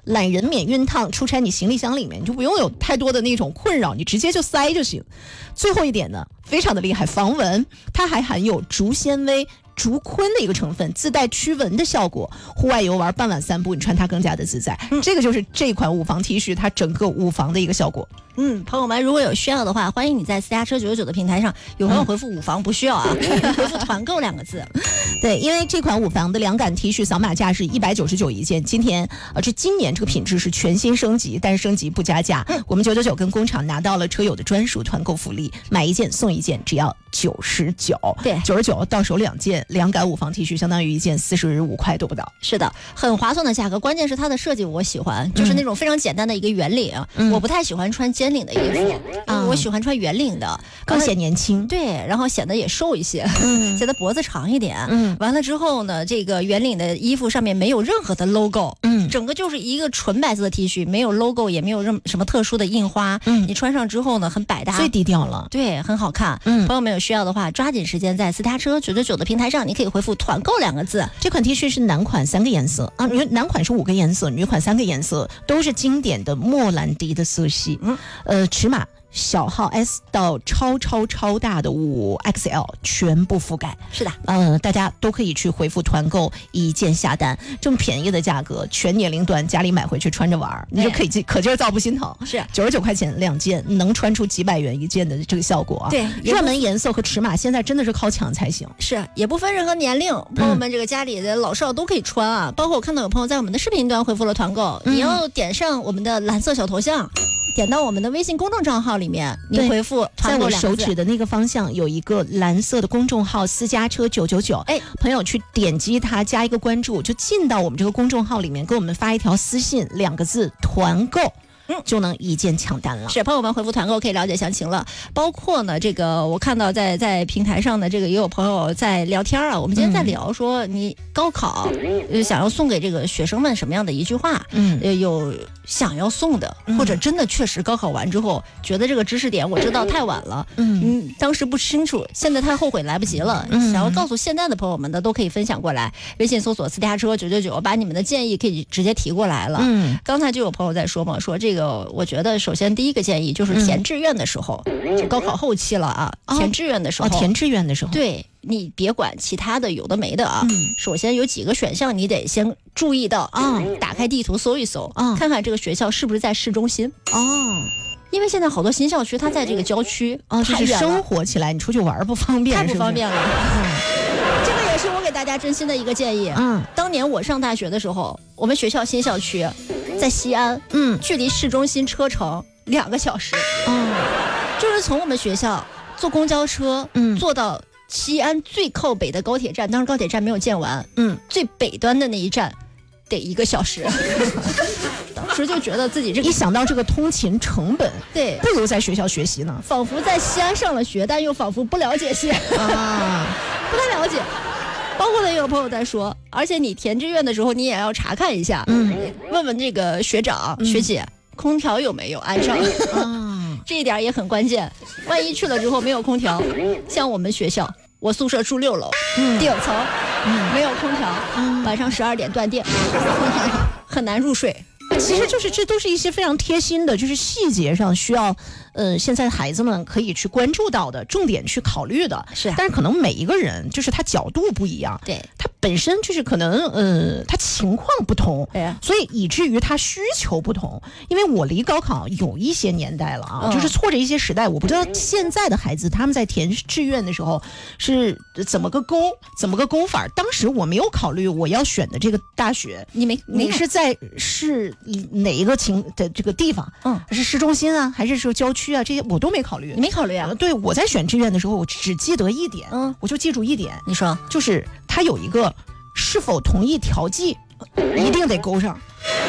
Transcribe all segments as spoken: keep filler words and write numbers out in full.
懒人免熨烫，出差你行李箱里面你就不用有太多的那种困扰，你直接就塞就行。最后一点呢，非常的厉害，防蚊，它还含有竹纤维、竹昆的一个成分，自带驱蚊的效果。户外游玩、傍晚散步，你穿它更加的自在。嗯、这个就是这款五防 T 恤它整个五防的一个效果。 嗯，朋友们，如果有需要的话，欢迎你在私家车九九九的平台上，有朋友回复五防不需要啊，嗯、回复团购两个字。 对，因为这款五防的凉感 T 恤扫码价是一百九十九一件，今天呃，这今年这个品质是全新升级，但是升级不加价。嗯、我们九九九跟工厂拿到了车友的专属团购福利，买一件送一件，只要九十九。 对， 九十九到手两件凉感五防 T 恤，相当于一件四十五块都不到。 是的，很划算的价格，关键是它的设计我喜欢，就是那种非常简单的一个圆领。嗯、我不太喜欢穿尖领的衣服。嗯、我喜欢穿圆领的， 更显年轻。 对，然后显得也瘦一些，嗯、显得脖子长一点。嗯，完了之后呢，这个圆领的衣服上面没有任何的 logo， 嗯，整个就是一个纯白色的 T 恤，没有 logo， 也没有任什么特殊的印花。嗯，你穿上之后呢，很百搭， 最低调了。 对，很好看。嗯，朋友们有需要的话，抓紧时间在私家车九九九的平台上，你可以回复团购两个字。 这款 T 恤是男款三个颜色啊，男款是五个颜色，女款三个颜色，都是经典的莫兰迪的色系。嗯，呃，尺码。小号 S 到超超超大的五 X L 全部覆盖。 是的， 呃，大家都可以去回复团购一键下单，这么便宜的价格，全年龄段家里买回去穿着玩，你就可以可劲儿造不心疼。 是九十九块钱两件，能穿出几百元一件的这个效果啊。 对， 热门颜色和尺码现在真的是靠抢才行。 是，也不分任何年龄，朋友们这个家里的老少都可以穿啊。嗯、包括我看到有朋友在我们的视频端回复了团购，嗯、你要点上我们的蓝色小头像。点到我们的微信公众账号里面，你回复团购两个字， 在我手指的那个方向有一个蓝色的公众号私家车九九九，哎，朋友去点击它，加一个关注，就进到我们这个公众号里面，给我们发一条私信，两个字团购。嗯，就能一键抢单了。 是，朋友们回复团购可以了解详情了。包括呢，这个我看到在在平台上呢，这个也有朋友在聊天啊。我们今天在聊说，你高考、呃、想要送给这个学生们什么样的一句话？嗯，呃，有想要送的，或者真的确实高考完之后觉得这个知识点我知道太晚了，嗯，嗯当时不清楚，现在太后悔来不及了。嗯，想要告诉现在的朋友们的都可以分享过来，微信搜索私家车九九九，把你们的建议可以直接提过来了。嗯，刚才就有朋友在说嘛，说这个。这个我觉得首先第一个建议就是填志愿的时候，嗯、就高考后期了啊，哦、填志愿的时候， 哦、填志愿的时候， 对你别管其他的有的没的啊，嗯、首先有几个选项你得先注意到啊，嗯、打开地图搜一搜，嗯、看看这个学校是不是在市中心哦。因为现在好多新校区它在这个郊区啊，就是生活起来你出去玩不方便， 太不方便了。嗯、这个也是我给大家真心的一个建议。嗯，当年我上大学的时候，我们学校新校区在西安，嗯，距离市中心车程两个小时，嗯，就是从我们学校坐公交车，嗯，坐到西安最靠北的高铁站，当时高铁站没有建完，嗯，最北端的那一站得一个小时。当时就觉得自己这个一想到这个通勤成本， 对， 不如在学校学习呢， 仿佛在西安上了学，但又仿佛不了解西安啊，不太了解。包括呢，也有朋友在说，而且你填志愿的时候，你也要查看一下，嗯，问问这个学长、嗯、学姐，空调有没有安上啊？这一点也很关键。万一去了之后没有空调，像我们学校，我宿舍住六楼，嗯、顶层、嗯、没有空调，嗯、晚上十二点断电，很难入睡。 其实就是这都是一些非常贴心的，就是细节上需要，呃，现在孩子们可以去关注到的，重点去考虑的。 是、啊， 但是可能每一个人就是他角度不一样， 对， 他本身就是可能呃，他情况不同，对、啊，所以以至于他需求不同。因为我离高考有一些年代了啊，嗯、就是错着一些时代，我不知道现在的孩子他们在填志愿的时候是怎么个勾，怎么个勾法。当时我没有考虑我要选的这个大学， 你没， 你是在是。哪一个情的这个地方，嗯，是市中心啊，还是说郊区啊？这些我都没考虑。 你没考虑啊？ 对，我在选志愿的时候，我只记得一点，嗯，我就记住一点。 你说， 就是它有一个是否同意调剂，一定得勾上。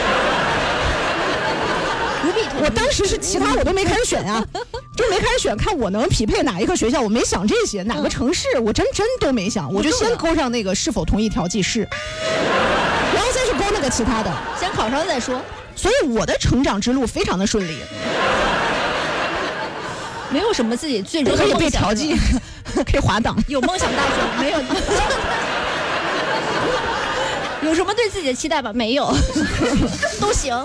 我当时是其他我都没开始选啊，就没开始选，看我能匹配哪一个学校，我没想这些，哪个城市，我真真都没想，我就先勾上那个是否同意调剂是。然后再去勾那个其他的， 先考上再说。 所以我的成长之路非常的顺利， 没有什么自己最终可以被调剂，可以滑档， 有梦想大学没有？有什么对自己的期待吧？没有，都行。